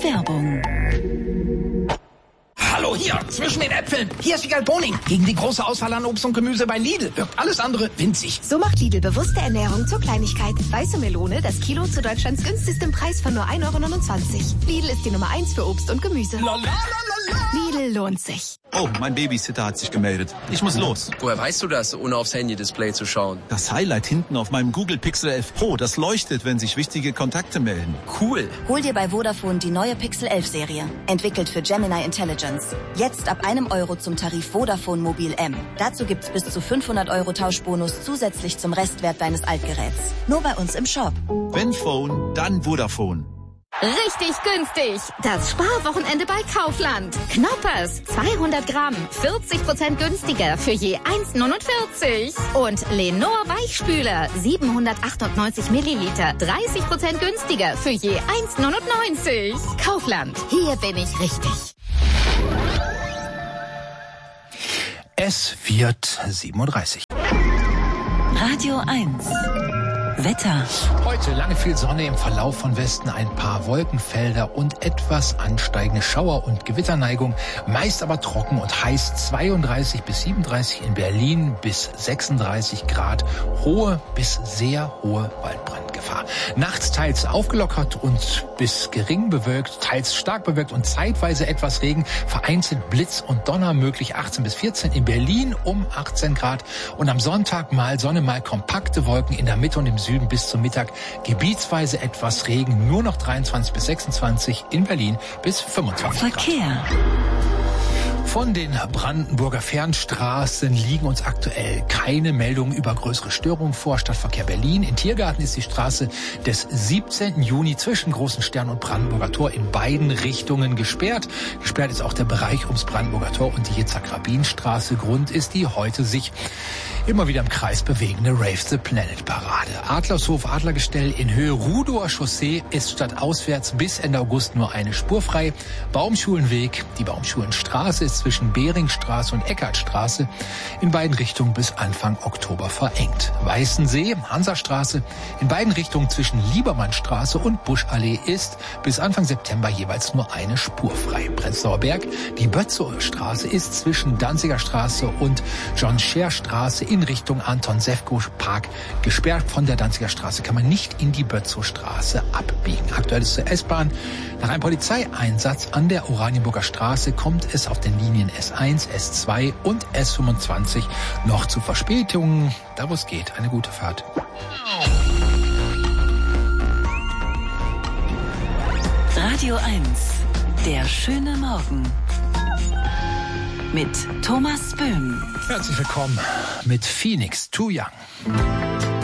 Werbung. Hallo, hier, zwischen den Äpfeln. Hier ist Wiegald Boning. Gegen die große Auswahl an Obst und Gemüse bei Lidl wirkt alles andere winzig. So macht Lidl bewusste Ernährung zur Kleinigkeit. Weiße Melone, das Kilo zu Deutschlands günstigstem Preis von nur 1,29 €. Lidl ist die Nummer 1 für Obst und Gemüse. Lidl lohnt sich. Oh, mein Babysitter hat sich gemeldet. Ich muss los. Woher weißt du das, ohne aufs Handy-Display zu schauen? Das Highlight hinten auf meinem Google Pixel 11 Pro, das leuchtet, wenn sich wichtige Kontakte melden. Cool. Hol dir bei Vodafone die neue Pixel 11 Serie. Entwickelt für Gemini Intelligence. Jetzt ab €1 zum Tarif Vodafone Mobil M. Dazu gibt's bis zu 500 € Tauschbonus zusätzlich zum Restwert deines Altgeräts. Nur bei uns im Shop. Wenn Phone, dann Vodafone. Richtig günstig. Das Sparwochenende bei Kaufland. Knoppers, 200 Gramm, 40% günstiger für je 1,49. Und Lenor Weichspüler, 798 Milliliter, 30% günstiger für je 1,99. Kaufland, hier bin ich richtig. Es wird 37. Radio 1. Wetter. Heute lange viel Sonne, im Verlauf von Westen ein paar Wolkenfelder und etwas ansteigende Schauer- und Gewitterneigung. Meist aber trocken und heiß, 32 bis 37 in Berlin, bis 36 Grad. Hohe bis sehr hohe Waldbrandgefahr. Nachts teils aufgelockert und bis gering bewölkt, teils stark bewölkt und zeitweise etwas Regen. Vereinzelt Blitz und Donner möglich, 18 bis 14 in Berlin um 18 Grad. Und am Sonntag mal Sonne, mal kompakte Wolken in der Mitte und im Süden bis zum Mittag. Gebietsweise etwas Regen, nur noch 23 bis 26 in Berlin bis 25 Grad. Verkehr. Von den Brandenburger Fernstraßen liegen uns aktuell keine Meldungen über größere Störungen vor. Stadtverkehr Berlin. In Tiergarten ist die Straße des 17. Juni zwischen Großen Stern und Brandenburger Tor in beiden Richtungen gesperrt. Gesperrt ist auch der Bereich ums Brandenburger Tor und die Yitzhak-Rabin-Straße. Grund ist die heute sich immer wieder im Kreis bewegende Rave the Planet Parade. Adlershof Adlergestell in Höhe Rudower Chaussee ist stadtauswärts bis Ende August nur eine Spur frei. Baumschulenweg, die Baumschulenstraße ist zwischen Beringstraße und Eckartstraße in beiden Richtungen bis Anfang Oktober verengt. Weißensee, Hansastraße in beiden Richtungen zwischen Liebermannstraße und Buschallee ist bis Anfang September jeweils nur eine Spur frei. Prenzlauer Berg, die Bötzower Straße ist zwischen Danziger Straße und John-Scher-Straße in Richtung Anton-Sefcoe-Park gesperrt. Von der Danziger Straße kann man nicht in die Bötzow-Straße abbiegen. Aktuell ist zur S-Bahn. Nach einem Polizeieinsatz an der Oranienburger Straße kommt es auf den Linien S1, S2 und S25 noch zu Verspätungen. Da wo es geht, eine gute Fahrt. Radio 1. Der schöne Morgen. Mit Thomas Böhm. Herzlich willkommen mit Phoenix Too Young.